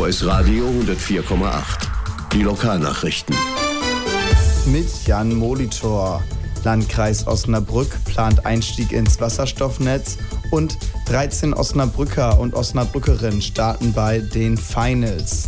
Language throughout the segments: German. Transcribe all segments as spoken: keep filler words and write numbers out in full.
O S Radio hundertvier Komma acht. Die Lokalnachrichten. Mit Jan Molitor. Landkreis Osnabrück plant Einstieg ins Wasserstoffnetz und dreizehn Osnabrücker und Osnabrückerinnen starten bei den Finals.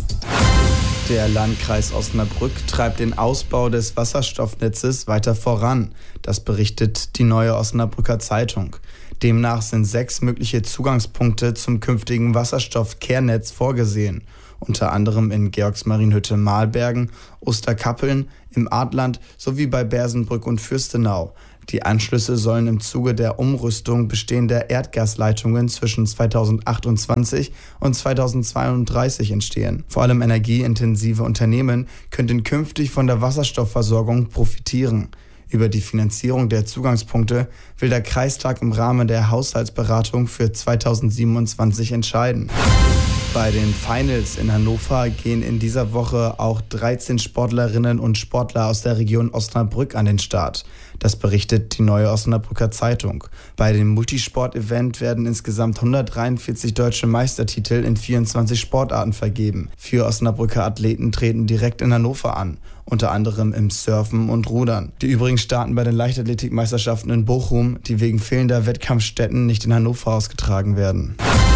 Der Landkreis Osnabrück treibt den Ausbau des Wasserstoffnetzes weiter voran. Das berichtet die Neue Osnabrücker Zeitung. Demnach sind sechs mögliche Zugangspunkte zum künftigen Wasserstoffkehrnetz vorgesehen. Unter anderem in Georgsmarienhütte-Mahlbergen, Osterkappeln, im Artland sowie bei Bersenbrück und Fürstenau. Die Anschlüsse sollen im Zuge der Umrüstung bestehender Erdgasleitungen zwischen zweitausendachtundzwanzig und zweitausendzweiunddreißig entstehen. Vor allem energieintensive Unternehmen könnten künftig von der Wasserstoffversorgung profitieren. Über die Finanzierung der Zugangspunkte will der Kreistag im Rahmen der Haushaltsberatung für zweitausendsiebenundzwanzig entscheiden. Bei den Finals in Hannover gehen in dieser Woche auch dreizehn Sportlerinnen und Sportler aus der Region Osnabrück an den Start. Das berichtet die Neue Osnabrücker Zeitung. Bei dem Multisport-Event werden insgesamt hundertdreiundvierzig deutsche Meistertitel in vierundzwanzig Sportarten vergeben. Vier Osnabrücker Athleten treten direkt in Hannover an, unter anderem im Surfen und Rudern. Die übrigen starten bei den Leichtathletikmeisterschaften in Bochum, die wegen fehlender Wettkampfstätten nicht in Hannover ausgetragen werden.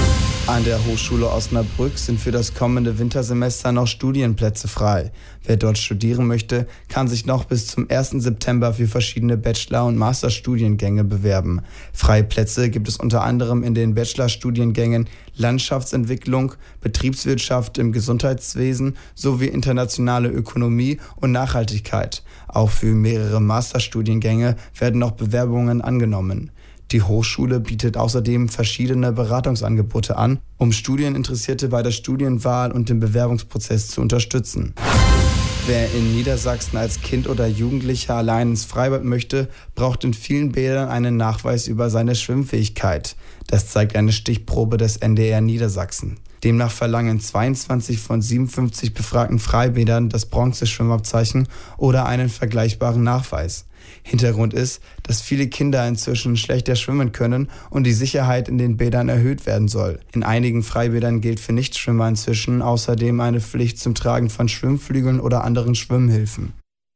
An der Hochschule Osnabrück sind für das kommende Wintersemester noch Studienplätze frei. Wer dort studieren möchte, kann sich noch bis zum ersten September für verschiedene Bachelor- und Masterstudiengänge bewerben. Freie Plätze gibt es unter anderem in den Bachelorstudiengängen Landschaftsentwicklung, Betriebswirtschaft im Gesundheitswesen sowie internationale Ökonomie und Nachhaltigkeit. Auch für mehrere Masterstudiengänge werden noch Bewerbungen angenommen. Die Hochschule bietet außerdem verschiedene Beratungsangebote an, um Studieninteressierte bei der Studienwahl und dem Bewerbungsprozess zu unterstützen. Wer in Niedersachsen als Kind oder Jugendlicher allein ins Freibad möchte, braucht in vielen Bädern einen Nachweis über seine Schwimmfähigkeit. Das zeigt eine Stichprobe des N D R Niedersachsen. Demnach verlangen zweiundzwanzig von siebenundfünfzig befragten Freibädern das Bronzeschwimmabzeichen oder einen vergleichbaren Nachweis. Hintergrund ist, dass viele Kinder inzwischen schlechter schwimmen können und die Sicherheit in den Bädern erhöht werden soll. In einigen Freibädern gilt für Nichtschwimmer inzwischen außerdem eine Pflicht zum Tragen von Schwimmflügeln oder anderen Schwimmhilfen.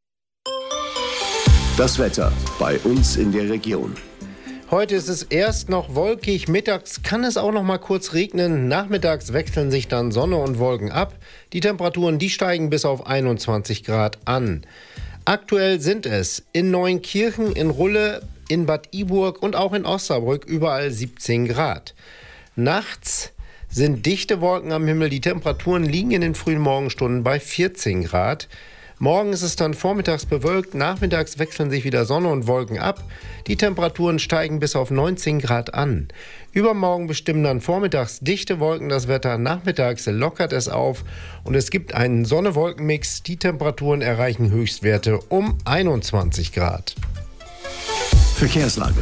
Das Wetter bei uns in der Region. Heute ist es erst noch wolkig, mittags kann es auch noch mal kurz regnen, nachmittags wechseln sich dann Sonne und Wolken ab. Die Temperaturen, die steigen bis auf einundzwanzig Grad an. Aktuell sind es in Neunkirchen, in Rulle, in Bad Iburg und auch in Osnabrück überall siebzehn Grad. Nachts sind dichte Wolken am Himmel, die Temperaturen liegen in den frühen Morgenstunden bei vierzehn Grad. Morgen ist es dann vormittags bewölkt, nachmittags wechseln sich wieder Sonne und Wolken ab. Die Temperaturen steigen bis auf neunzehn Grad an. Übermorgen bestimmen dann vormittags dichte Wolken das Wetter, nachmittags lockert es auf und es gibt einen Sonne-Wolken-Mix. Die Temperaturen erreichen Höchstwerte um einundzwanzig Grad. Verkehrslage.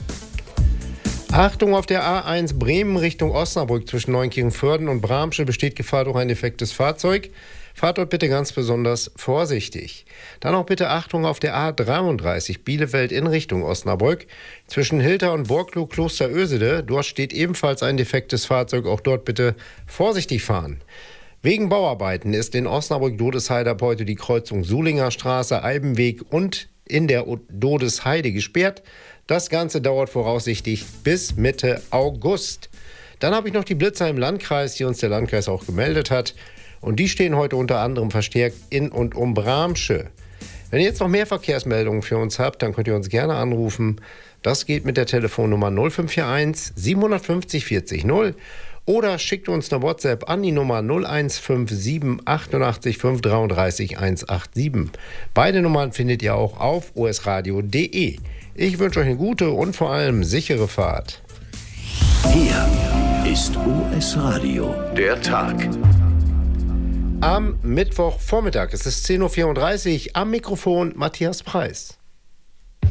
Achtung, auf der A eins Bremen Richtung Osnabrück zwischen Neunkirchen-Vörden und Bramsche besteht Gefahr durch ein defektes Fahrzeug. Fahrt dort bitte ganz besonders vorsichtig. Dann auch bitte Achtung auf der A dreiunddreißig Bielefeld in Richtung Osnabrück. Zwischen Hilter und Borglow Klosterösede. Dort steht ebenfalls ein defektes Fahrzeug. Auch dort bitte vorsichtig fahren. Wegen Bauarbeiten ist in Osnabrück-Dodesheide ab heute die Kreuzung Suhlinger Straße, Eibenweg und in der Dodesheide gesperrt. Das Ganze dauert voraussichtlich bis Mitte August. Dann habe ich noch die Blitzer im Landkreis, die uns der Landkreis auch gemeldet hat. Und die stehen heute unter anderem verstärkt in und um Bramsche. Wenn ihr jetzt noch mehr Verkehrsmeldungen für uns habt, dann könnt ihr uns gerne anrufen. Das geht mit der Telefonnummer null fünf vier eins siebenundfünfzig vierzig null oder schickt uns eine WhatsApp an die Nummer null eins fünf sieben achtundachtzig fünf dreiunddreißig hundertsiebenundachtzig. Beide Nummern findet ihr auch auf o s radio punkt d e. Ich wünsche euch eine gute und vor allem sichere Fahrt. Hier ist O S Radio, der Tag. Am Mittwochvormittag, es ist zehn Uhr vierunddreißig, am Mikrofon Matthias Preis.